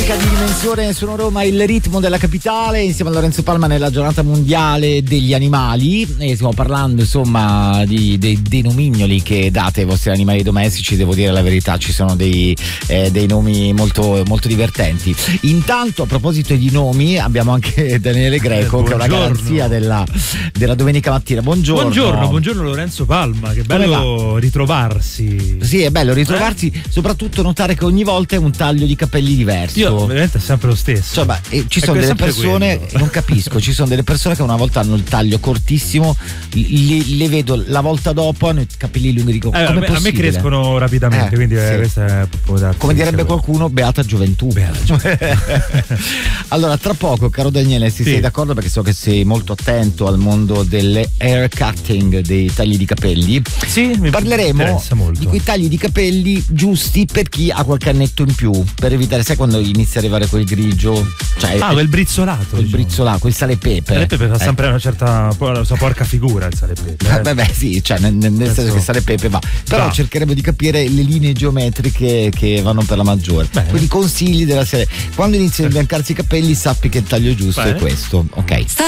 musica di Dimensione Suono Roma, il ritmo della capitale, insieme a Lorenzo Palma nella giornata mondiale degli animali, e stiamo parlando insomma dei nomignoli che date ai vostri animali domestici. Devo dire la verità, ci sono dei nomi molto, molto divertenti. Intanto, a proposito di nomi, abbiamo anche Daniele Greco, che è una garanzia della domenica mattina. Buongiorno Lorenzo Palma, che bello ritrovarsi. Sì, è bello ritrovarsi, soprattutto notare che ogni volta è un taglio di capelli diverso. Io veramente è sempre lo stesso. Cioè, ci sono delle persone, non capisco, ci sono delle persone che una volta hanno il taglio cortissimo, le vedo la volta dopo hanno i capelli lunghi, dico, come è possibile? A me crescono rapidamente, quindi sì. Questa è proprio come direbbe qualcuno, beata gioventù. Allora, tra poco, caro Daniele, sei d'accordo, perché so che sei molto attento al mondo delle hair cutting, dei tagli di capelli. Sì, parleremo di quei tagli di capelli giusti per chi ha qualche annetto in più, per evitare, sai, quando inizia a arrivare quel grigio, cioè quel brizzolato, quel sale pepe. Il sale pepe fa sempre una certa la sua porca figura, il sale pepe. Beh, sì, cioè nel senso che il sale pepe va, però cercheremo di capire le linee geometriche che vanno per la maggiore. Quindi consigli della serie: quando iniziano a imbiancarsi i capelli, sappi che il taglio giusto è questo, ok?